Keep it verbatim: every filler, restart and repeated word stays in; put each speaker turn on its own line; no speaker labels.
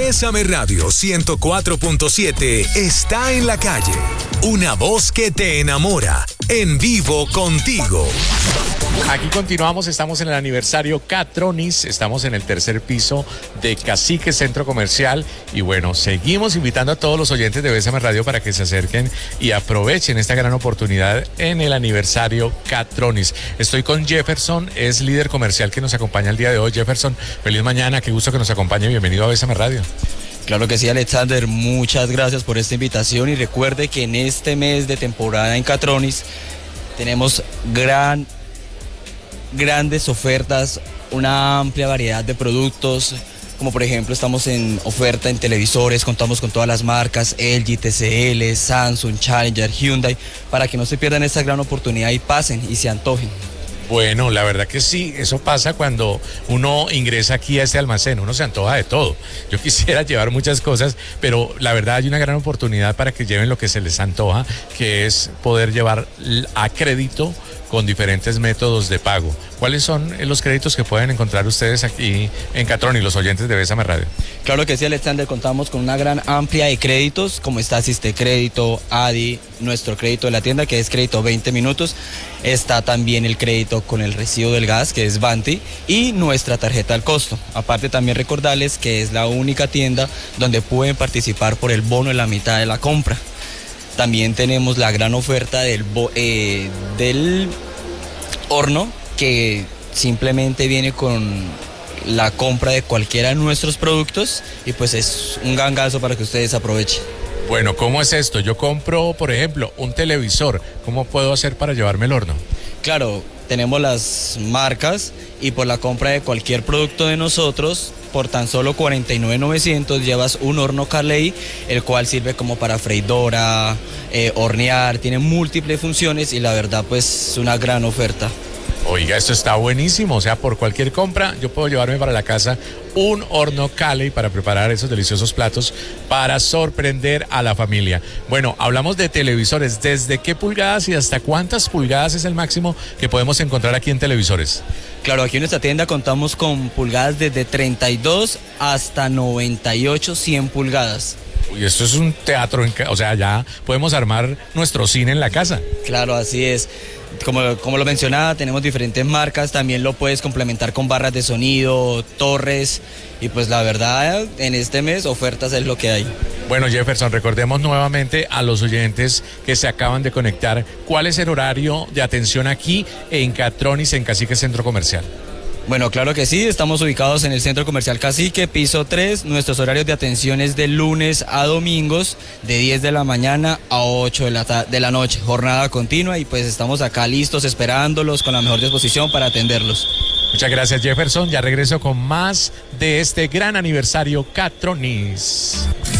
Bésame Radio ciento cuatro punto siete está en la calle. Una voz que te enamora. En vivo contigo.
Aquí continuamos, estamos en el aniversario Catronis, estamos en el tercer piso de Cacique Centro Comercial y bueno, seguimos invitando a todos los oyentes de Bésame Radio para que se acerquen y aprovechen esta gran oportunidad en el aniversario Catronis. Estoy con Jefferson, es líder comercial que nos acompaña el día de hoy. Jefferson, feliz mañana, qué gusto que nos acompañe, bienvenido a Bésame Radio.
Claro que sí, Alexander, muchas gracias por esta invitación y recuerde que en este mes de temporada en Catronis tenemos gran, grandes ofertas, una amplia variedad de productos, como por ejemplo estamos en oferta en televisores, contamos con todas las marcas L G, T C L, Samsung, Challenger, Hyundai, para que no se pierdan esta gran oportunidad y pasen y se antojen.
Bueno, la verdad que sí, eso pasa cuando uno ingresa aquí a este almacén, uno se antoja de todo. Yo quisiera llevar muchas cosas, pero la verdad hay una gran oportunidad para que lleven lo que se les antoja, que es poder llevar a crédito con diferentes métodos de pago. ¿Cuáles son los créditos que pueden encontrar ustedes aquí en Catronis, los oyentes de Bésame Radio?
Claro que sí, Alexander, contamos con una gran amplia de créditos, como está Asiste Crédito, Adi, nuestro crédito de la tienda, que es crédito veinte minutos, está también el crédito con el recibo del gas, que es Banti, y nuestra tarjeta al costo. Aparte también recordarles que es la única tienda donde pueden participar por el bono en la mitad de la compra. También tenemos la gran oferta del, eh, del horno, que simplemente viene con la compra de cualquiera de nuestros productos y pues es un gangazo para que ustedes aprovechen.
Bueno, ¿cómo es esto? Yo compro, por ejemplo, un televisor. ¿Cómo puedo hacer para llevarme el horno?
Claro, tenemos las marcas y por la compra de cualquier producto de nosotros, por tan solo cuarenta y nueve mil novecientos llevas un horno Carley, el cual sirve como para freidora, eh, hornear, tiene múltiples funciones y la verdad pues es una gran oferta.
Oiga, esto está buenísimo, o sea, por cualquier compra yo puedo llevarme para la casa un horno Cali para preparar esos deliciosos platos para sorprender a la familia. Bueno, hablamos de televisores, ¿desde qué pulgadas y hasta cuántas pulgadas es el máximo que podemos encontrar aquí en televisores?
Claro, aquí en nuestra tienda contamos con pulgadas desde treinta y dos hasta noventa y ocho, cien pulgadas.
Uy, esto es un teatro, en ca- o sea, ya podemos armar nuestro cine en la casa.
Claro, así es. Como, como lo mencionaba, tenemos diferentes marcas, también lo puedes complementar con barras de sonido, torres, y pues la verdad, en este mes ofertas es lo que hay.
Bueno, Jefferson, recordemos nuevamente a los oyentes que se acaban de conectar, ¿cuál es el horario de atención aquí en Catronis, en Cacique Centro Comercial?
Bueno, claro que sí, estamos ubicados en el Centro Comercial Cacique, piso tres. Nuestros horarios de atención es de lunes a domingos, de diez de la mañana a ocho de la, ta- de la noche, jornada continua, y pues estamos acá listos esperándolos con la mejor disposición para atenderlos.
Muchas gracias, Jefferson. Ya regreso con más de este gran aniversario Catronis.